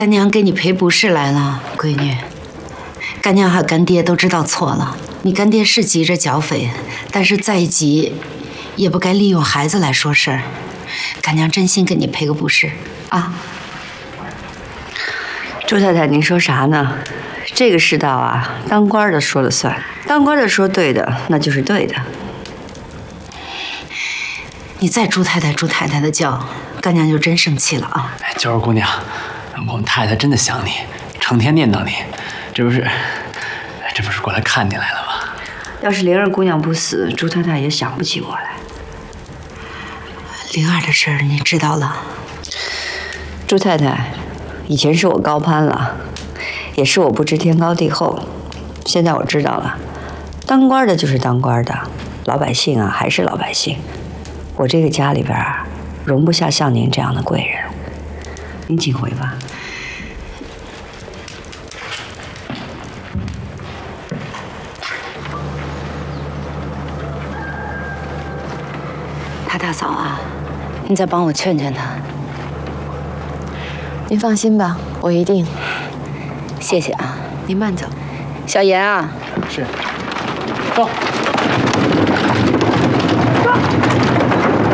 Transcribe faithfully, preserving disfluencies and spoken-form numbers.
干娘给你赔不是来了，闺女。干娘和干爹都知道错了，你干爹是急着剿匪，但是再急，也不该利用孩子来说事儿。干娘真心给你赔个不是啊。 朱太太，您说啥呢？这个世道啊，当官的说了算，当官的说对的，那就是对的。 你再朱太太朱太太的叫，干娘就真生气了啊！ 娇儿姑娘，我们太太真的想你，成天念叨你，这不是，这不是过来看你来了吗？ 要是灵儿姑娘不死，朱太太也想不起我来。 灵儿的事儿你知道了？ 朱太太，以前是我高攀了，也是我不知天高地厚，现在我知道了，当官的就是当官的，老百姓啊还是老百姓。我这个家里边容不下像您这样的贵人，您请回吧。 他大嫂啊，你再帮我劝劝他。 您放心吧，我一定。 谢谢啊， 您慢走。 小严啊， 是，走。走